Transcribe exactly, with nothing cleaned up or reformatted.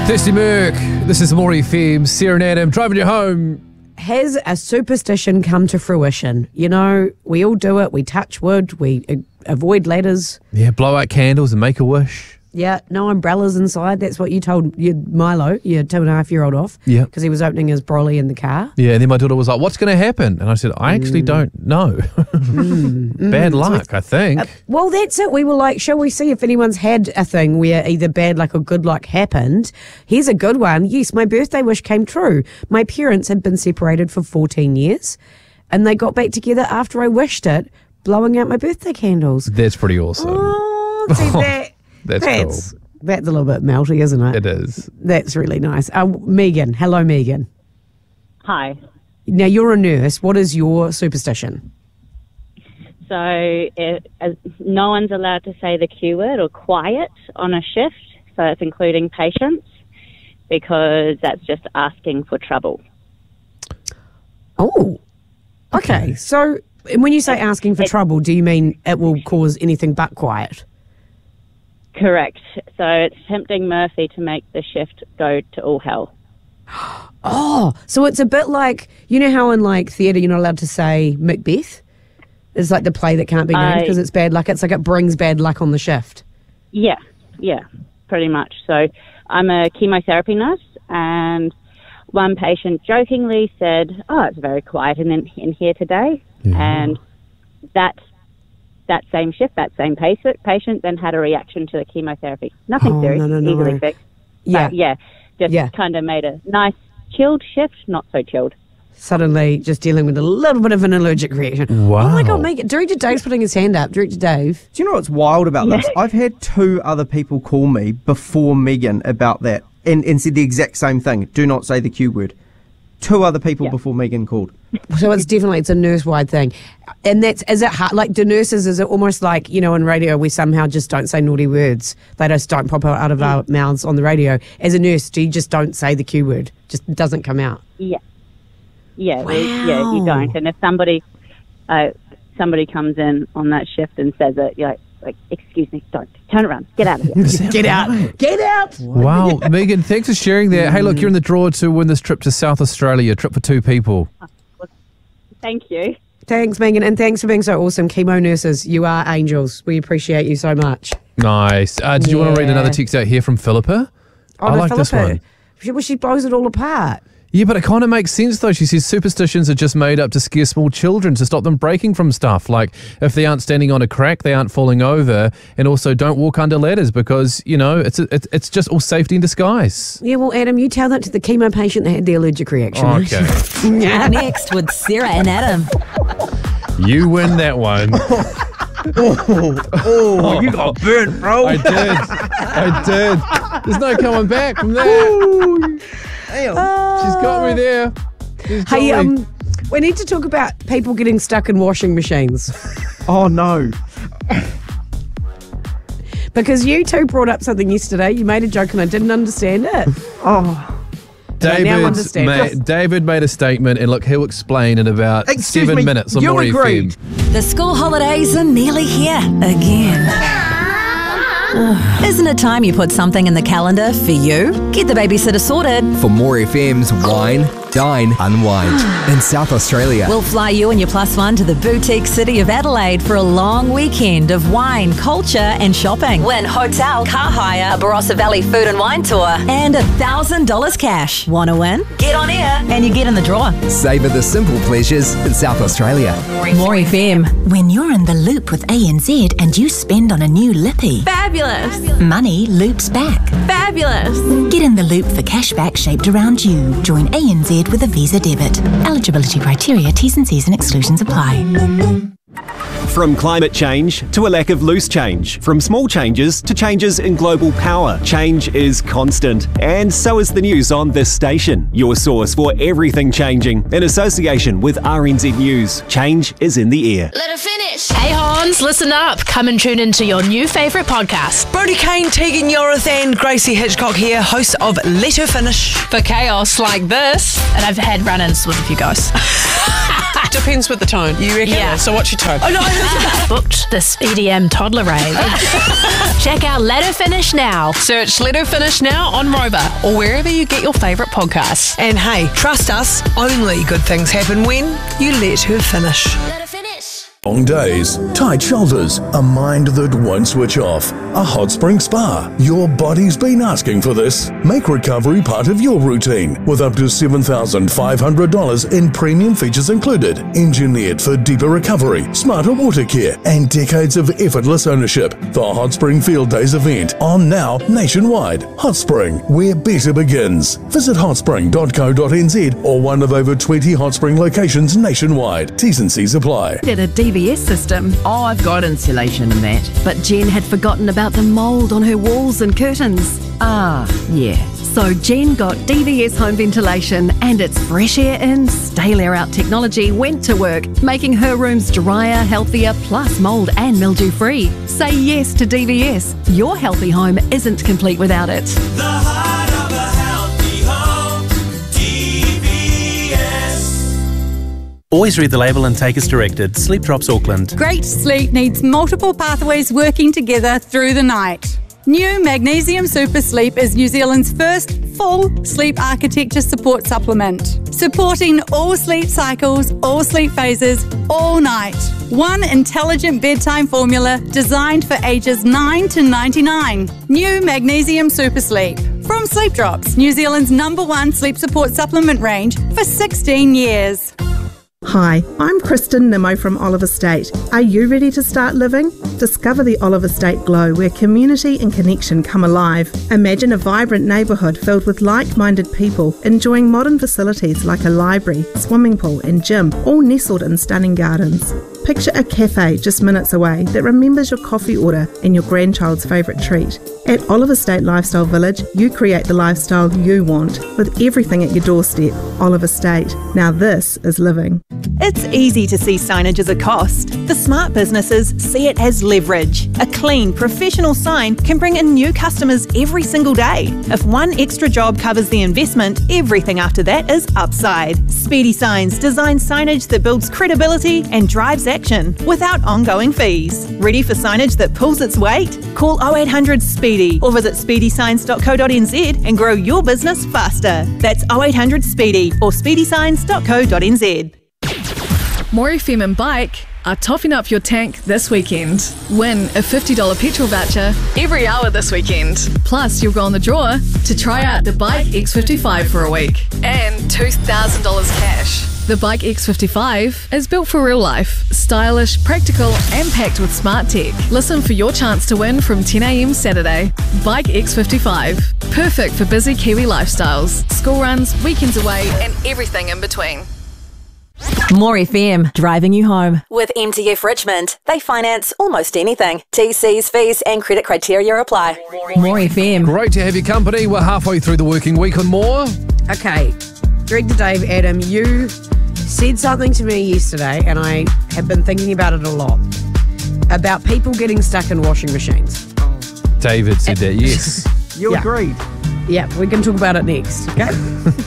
Thirsty Merc, this is More F M, Sarah and Adam, driving you home. Has a superstition come to fruition? You know, we all do it. We touch wood, we uh, avoid ladders. Yeah, blow out candles and make a wish. Yeah, no umbrellas inside. That's what you told your Milo, your two and a half year old off. Yeah. Because he was opening his brolly in the car. Yeah, and then my daughter was like, what's going to happen? And I said, I actually mm. don't know. mm. Bad mm. luck, so I think. Uh, well, that's it. We were like, shall we see if anyone's had a thing where either bad luck or good luck happened? Here's a good one. Yes, my birthday wish came true. My parents had been separated for fourteen years and they got back together after I wished it, blowing out my birthday candles. That's pretty awesome. Oh, see that. That's, that's cool. That's a little bit melty, isn't it? It is. That's really nice. Uh, Megan. Hello, Megan. Hi. Now, you're a nurse. What is your superstition? So it, uh, no one's allowed to say the Q word or quiet on a shift, so it's including patients, because that's just asking for trouble. Oh, okay. okay. So when you say asking for it, trouble, do you mean it will cause anything but quiet? Correct. So it's tempting Murphy to make the shift go to all hell. Oh, so it's a bit like, you know how in like theatre you're not allowed to say Macbeth? It's like the play that can't be named because uh, it's bad luck. It's like it brings bad luck on the shift. Yeah, yeah, pretty much. So I'm a chemotherapy nurse, and one patient jokingly said, oh, it's very quiet in, in here today. Yeah. And that that same shift, that same patient, patient then had a reaction to the chemotherapy. Nothing oh, serious, no, no, no, easily no. fixed. Yeah. But yeah, just yeah. kind of made a nice chilled shift, not so chilled. Suddenly just dealing with a little bit of an allergic reaction. Wow. Oh my God, Megan. Director Dave's putting his hand up. Director Dave. Do you know what's wild about this? I've had two other people call me before Megan about that and, and said the exact same thing. Do not say the Q word. Two other people yeah. before Megan called. So it's definitely, it's a nurse-wide thing. And that's, is it hard, like, do nurses, is it almost like, you know, in radio we somehow just don't say naughty words? They just don't pop out of our mouths on the radio. As a nurse, do you just don't say the Q word? Just doesn't come out? Yeah. Yeah, wow. yeah, you don't. And if somebody uh, somebody comes in on that shift and says it, you're like, like, excuse me, don't. Turn around. Get out of here. Get out. Get out. Wow. Megan, thanks for sharing that. Hey, look, you're in the draw to win this trip to South Australia, a trip for two people. Oh, well, thank you. Thanks, Megan, and thanks for being so awesome. Chemo nurses, you are angels. We appreciate you so much. Nice. Uh, did yeah. you want to read another text out here from Philippa? Oh, I no, like Philippa. this one. She, well, she blows it all apart. Yeah, but it kind of makes sense, though. She says superstitions are just made up to scare small children, to stop them breaking from stuff. Like, if they aren't standing on a crack, they aren't falling over. And also, don't walk under ladders because, you know, it's it's, it's just all safety in disguise. Yeah, well, Adam, you tell that to the chemo patient that had the allergic reaction. Okay. Next with Sarah and Adam. You win that one. oh, oh, you got burnt, bro. I did. I did. There's no coming back from that. Damn. Uh, She's got me there. She's hey, got me. um, we need to talk about people getting stuck in washing machines. Oh, no. Because you two brought up something yesterday. You made a joke and I didn't understand it. Oh. David, ma- David made a statement, and look, he'll explain in about Excuse seven me, minutes on you More agreed. F M. The school holidays are nearly here again. Isn't it time you put something in the calendar for you? Get the babysitter sorted. For More F M's Wine, Dine, Unwind in South Australia. We'll fly you and your plus one to the boutique city of Adelaide for a long weekend of wine, culture and shopping. Win hotel, car hire, a Barossa Valley food and wine tour, and one thousand dollars cash. Want to win? Get on air and you get in the draw. Savour the simple pleasures in South Australia. More F M. When you're in the loop with A N Z and you spend on a new lippy. Fabulous. Money loops back. Fabulous. Get in the loop for cashback shaped around you. Join A N Z with a Visa debit. Eligibility criteria, T's and C's and exclusions apply. From climate change to a lack of loose change, from small changes to changes in global power, change is constant. And so is the news on this station, your source for everything changing. In association with R N Z News, change is in the air. Let her finish. Hey Hans, listen up. Come and tune into your new favourite podcast. Brody Kane, Tegan Yorith and Gracie Hitchcock here, hosts of Let Her Finish. For chaos like this. And I've had run-ins with a few guys. Depends with the tone. You reckon? Yeah. So what's your tone? Oh, no. Booked this E D M toddler rave. Check out Let Her Finish now. Search Let Her Finish now on Rover or wherever you get your favourite podcasts. And hey, trust us, only good things happen when you let her finish. Let her finish. Long days, tight shoulders, a mind that won't switch off. A hot spring spa. Your body's been asking for this. Make recovery part of your routine with up to seven thousand five hundred dollars in premium features included. Engineered for deeper recovery, smarter water care, and decades of effortless ownership. The Hot Spring Field Days event on now nationwide. Hot Spring, where better begins. Visit hot spring dot co dot n z or one of over twenty Hot Spring locations nationwide. T's and C's apply. At a D V S system. Oh, I've got insulation and that. But Jen had forgotten about the mould on her walls and curtains. Ah, yeah. So Jen got D V S home ventilation and its fresh air in, stale air out technology went to work, making her rooms drier, healthier, plus mould and mildew free. Say yes to D V S. Your healthy home isn't complete without it. The heart of a healthy home, D V S. Always read the label and take as directed. Sleep Drops Auckland. Great sleep needs multiple pathways working together through the night. New Magnesium Super Sleep is New Zealand's first full sleep architecture support supplement, supporting all sleep cycles, all sleep phases, all night. One intelligent bedtime formula designed for ages nine to ninety-nine. New Magnesium Super Sleep. From Sleep Drops, New Zealand's number one sleep support supplement range for sixteen years. Hi, I'm Kristen Nimmo from Olive Estate. Are you ready to start living? Discover the Olive Estate glow where community and connection come alive. Imagine a vibrant neighbourhood filled with like-minded people enjoying modern facilities like a library, swimming pool and gym, all nestled in stunning gardens. Picture a cafe just minutes away that remembers your coffee order and your grandchild's favourite treat. At Olive Estate Lifestyle Village, you create the lifestyle you want with everything at your doorstep. Olive Estate. Now this is living. It's easy to see signage as a cost. The smart businesses see it as leverage. A clean, professional sign can bring in new customers every single day. If one extra job covers the investment, everything after that is upside. Speedy Signs designs signage that builds credibility and drives action without ongoing fees. Ready for signage that pulls its weight? Call oh eight hundred SPEEDY or visit speedy signs dot co dot n z and grow your business faster. That's oh eight hundred SPEEDY or speedy signs dot co dot n z. More F M and Bike are topping up your tank this weekend. Win a fifty dollars petrol voucher every hour this weekend. Plus, you'll go on the draw to try out the Bike X fifty-five for a week and two thousand dollars cash. The Bike X fifty-five is built for real life, stylish, practical and packed with smart tech. Listen for your chance to win from ten a m Saturday. Bike X fifty-five. Perfect for busy Kiwi lifestyles, school runs, weekends away and everything in between. More F M, driving you home. With M T F Richmond, they finance almost anything. T Cs, fees and credit criteria apply. More F M. Great to have your company. We're halfway through the working week on More. Okay, Director Dave, Adam, you said something to me yesterday and I have been thinking about it a lot, about people getting stuck in washing machines. David said that, yes. You Yeah. agreed. Yeah, we can talk about it next, okay?